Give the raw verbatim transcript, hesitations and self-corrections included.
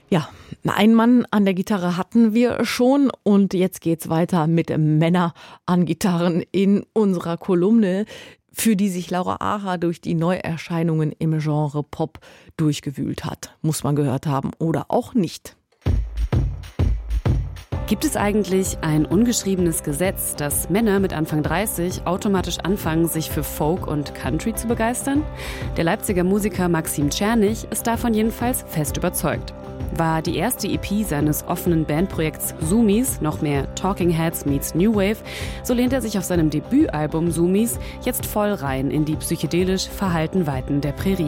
Ja, einen Mann an der Gitarre hatten wir schon und jetzt geht's weiter mit Männer an Gitarren in unserer Kolumne, für die sich Laura Aha durch die Neuerscheinungen im Genre Pop durchgewühlt hat. Muss man gehört haben oder auch nicht. Gibt es eigentlich ein ungeschriebenes Gesetz, dass Männer mit Anfang dreißig automatisch anfangen, sich für Folk und Country zu begeistern? Der Leipziger Musiker Maxim Czernych ist davon jedenfalls fest überzeugt. War die erste E P seines offenen Bandprojekts Zoomies noch mehr Talking Heads meets New Wave, so lehnt er sich auf seinem Debütalbum Zoomies jetzt voll rein in die psychedelisch verhallten Weiten der Prärie.